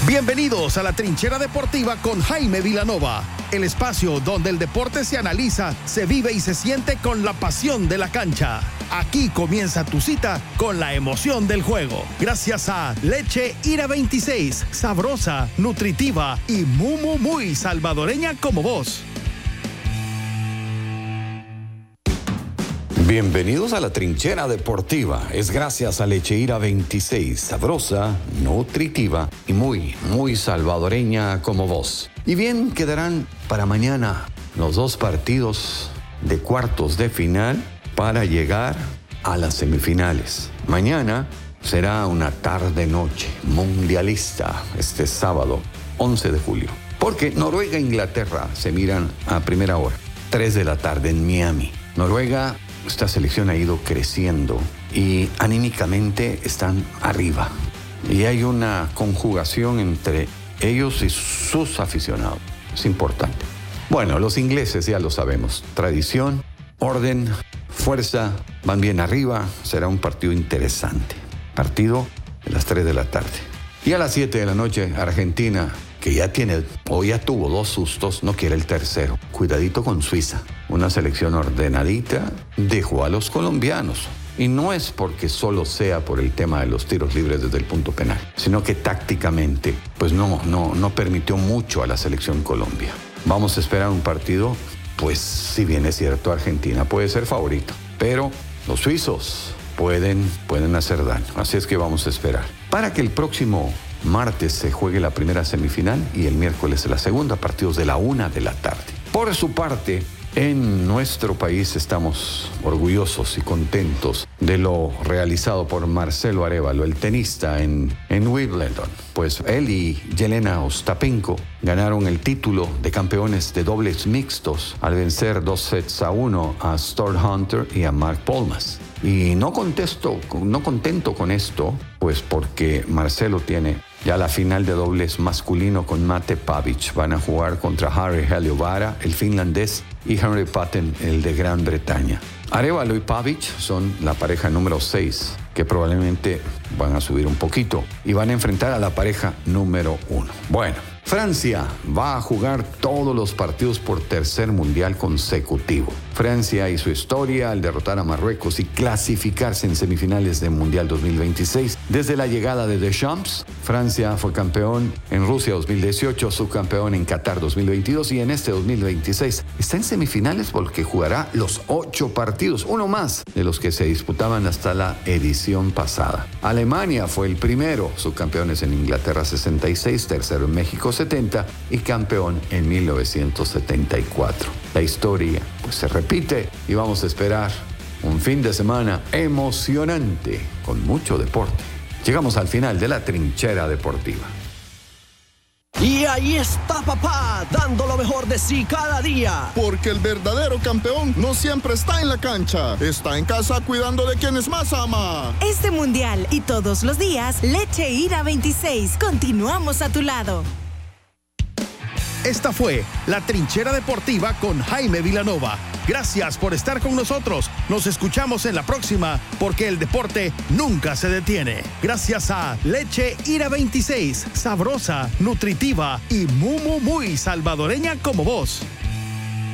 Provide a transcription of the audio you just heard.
Bienvenidos a la Trinchera Deportiva con Jaime Vilanova, el espacio donde el deporte se analiza, se vive y se siente con la pasión de la cancha. Aquí comienza tu cita con la emoción del juego. Gracias a Leche Ira 26, sabrosa, nutritiva y muy salvadoreña como vos. Bienvenidos a la Trinchera Deportiva. Es gracias a Leche Ira 26, sabrosa, nutritiva y muy salvadoreña como vos. Y bien, quedarán para mañana los dos partidos de cuartos de final para llegar a las semifinales. Mañana será una tarde-noche mundialista, este sábado 11 de julio. Porque Noruega e Inglaterra se miran a primera hora, 3 de la tarde en Miami. Noruega, esta selección ha ido creciendo y anímicamente están arriba. Y hay una conjugación entre ellos y sus aficionados. Es importante. Bueno, los ingleses ya lo sabemos. Tradición, orden, fuerza, van bien arriba. Será un partido interesante. Partido a las 3 de la tarde. Y a las 7 de la noche, Argentina, que ya tuvo 2 sustos, no quiere el tercero. Cuidadito con Suiza. Una selección ordenadita dejó a los colombianos. Y no es porque solo sea por el tema de los tiros libres desde el punto penal, sino que tácticamente pues no permitió mucho a la selección Colombia. Vamos a esperar un partido, pues si bien es cierto, Argentina puede ser favorito, pero los suizos pueden hacer daño. Así es que vamos a esperar. Para que el próximo martes se juegue la primera semifinal y el miércoles la segunda, partidos de la 1 de la tarde. Por su parte, en nuestro país estamos orgullosos y contentos de lo realizado por Marcelo Arévalo, el tenista en Wimbledon. Pues él y Jelena Ostapenko ganaron el título de campeones de dobles mixtos al vencer 2-1 a Stuart Hunter y a Mark Polmas. Y no contento con esto, pues porque Marcelo tiene ya la final de dobles masculino con Mate Pavic. Van a jugar contra Harry Heliovara, el finlandés, y Henry Patton, el de Gran Bretaña. Arévalo y Pavic son la pareja número 6, que probablemente van a subir un poquito y van a enfrentar a la pareja número 1. Bueno, Francia va a jugar todos los partidos por tercer mundial consecutivo. Francia y su historia al derrotar a Marruecos y clasificarse en semifinales del Mundial 2026. Desde la llegada de Deschamps, Francia fue campeón en Rusia 2018, subcampeón en Qatar 2022 y en este 2026 está en semifinales porque jugará los 8 partidos, uno más de los que se disputaban hasta la edición pasada. Alemania fue el primero, subcampeones en Inglaterra 66, tercero en México 70 y campeón en 1974. La historia pues se repite y vamos a esperar un fin de semana emocionante con mucho deporte. Llegamos al final de la Trinchera Deportiva. Y ahí está papá, dando lo mejor de sí cada día. Porque el verdadero campeón no siempre está en la cancha, está en casa cuidando de quienes más ama. Este mundial y todos los días, Leche Ira 26, continuamos a tu lado. Esta fue la Trinchera Deportiva con Jaime Vilanova. Gracias por estar con nosotros. Nos escuchamos en la próxima porque el deporte nunca se detiene. Gracias a Leche Ira 26, sabrosa, nutritiva y muy salvadoreña como vos.